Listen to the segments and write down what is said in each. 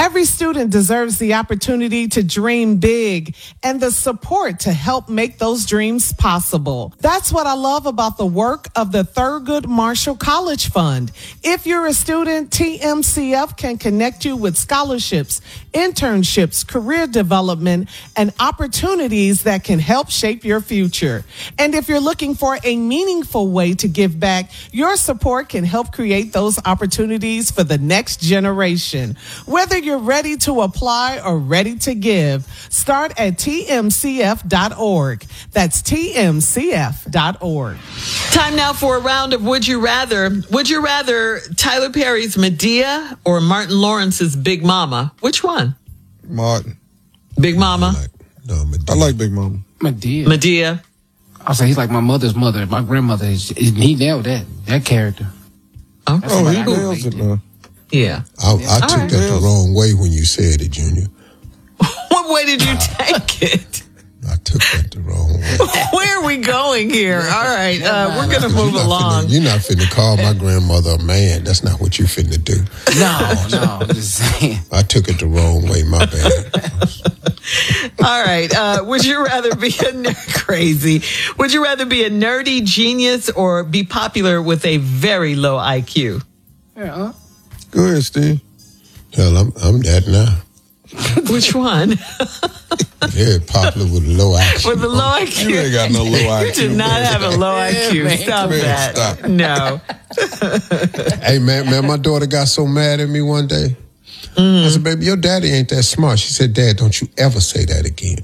Every student deserves the opportunity to dream big and the support to help make those dreams possible. That's what I love about the work of the Thurgood Marshall College Fund. If you're a student, TMCF can connect you with scholarships, internships, career development, and opportunities that can help shape your future. And if you're looking for a meaningful way to give back, your support can help create those opportunities for the next generation. Whether you're ready to apply or ready to give, start at tmcf.org. That's tmcf.org. Time now for a round of Would You Rather. Would you rather Tyler Perry's Medea or Martin Lawrence's Big Mama? Which one? Martin. Big Mama? I like Big Mama. Medea. I'll say he's like my mother's mother. My grandmother, he nailed that character. Okay. Oh, he nails it, man. Yeah. I took that the wrong way when you said it, Junior. What way did you take it? I took that the wrong way. Where are we going here? All right, we're going to move along. You're not finna call my grandmother a man. That's not what you finna do. No, I'm just saying. I took it the wrong way, my bad. All right, would you rather be crazy? Would you rather be a nerdy genius or be popular with a very low IQ? Yeah. Go ahead, Steve. Hell, I'm that now. Which one? Very popular with low IQ. With a low IQ. You ain't got no low IQ. You did not have a low IQ. Man. Stop that. Stop. No. Hey, man, my daughter got so mad at me one day. I said, baby, your daddy ain't that smart. She said, Dad, don't you ever say that again.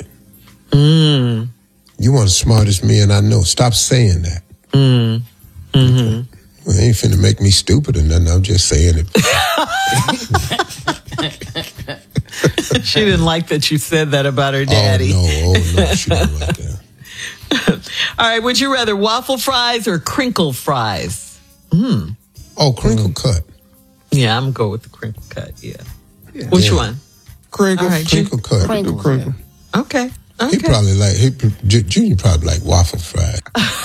You want the smartest man I know. Stop saying that. Mm-hmm. Well, it ain't finna make me stupid or nothing. I'm just saying it. She didn't like that you said that about her daddy. Oh, no, she didn't like that. All right, would you rather waffle fries or crinkle fries? Oh, crinkle cut. Yeah, I'm going to go with the crinkle cut, yeah. Which one? Crinkle. All right, Crinkle cut. Do crinkle. Okay. He probably Junior probably like waffle fries.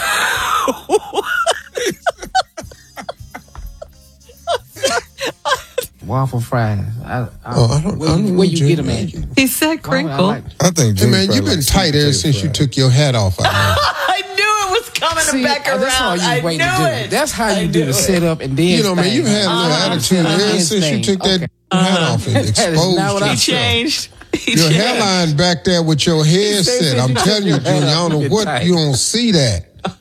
Waffle fries. I don't where you Junior get them at? He said crinkle. I think Hey, Junior man, probably you've been like tight sweet ever potato since you fries. took your hat off. I knew it was coming back around. That's all I you wait knew to do. it. That's how you I do knew the it. setup and then You know, man, you've had a little attitude ever since you took that hat off and exposed not what I He yourself. changed. Your hairline back there with your headset. I'm telling you, Junior, I don't know what, you don't see that.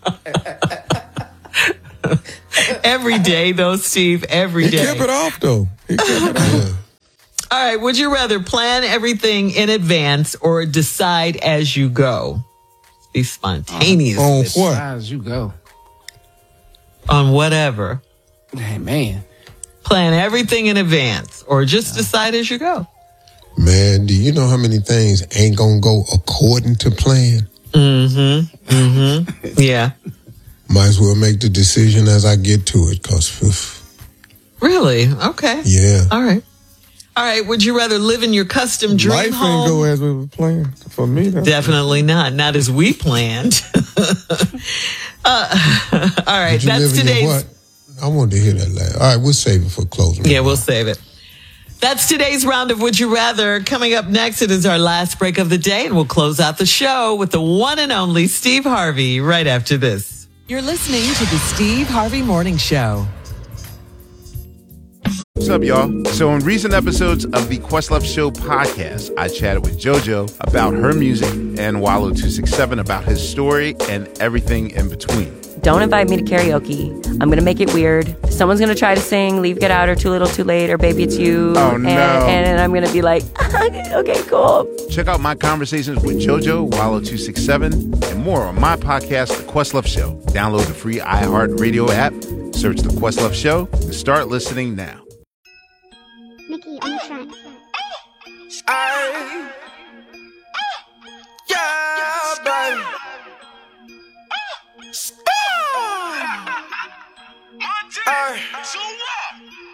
Every day, though, Steve, every He day. kept it off, though. He kept it off. Yeah. All right, would you rather plan everything in advance or decide as you go? Be spontaneous. On with- what? As you go. On whatever. Hey, man. Plan everything in advance or just decide as you go. Man, do you know how many things ain't gonna go according to plan? Yeah. Might as well make the decision as I get to it, cause Really? Okay. yeah. All right. All right. Would you rather live in your custom dream Life home? ain't go as we were playing. For me, that's Definitely not. Not as we planned. All right. Did you That's live in your today's. what? I wanted to hear that last. All right, we'll save it for closing. Yeah, we'll save it. That's today's round of Would You Rather. Coming up next, it is our last break of the day, and we'll close out the show with the one and only Steve Harvey right after this. You're listening to the Steve Harvey Morning Show. What's up, y'all? So in recent episodes of the Questlove Show podcast, I chatted with JoJo about her music and Wallow267 about his story and everything in between. Don't invite me to karaoke. I'm going to make it weird. Someone's going to try to sing Leave, Get Out, or Too Little, Too Late, or Baby, It's You. Oh, no. And I'm going to be like, okay, cool. Check out my conversations with JoJo, Wallow267, and more on my podcast, The Questlove Show. Download the free iHeartRadio app, search The Questlove Show, and start listening now. Nikki on the track. I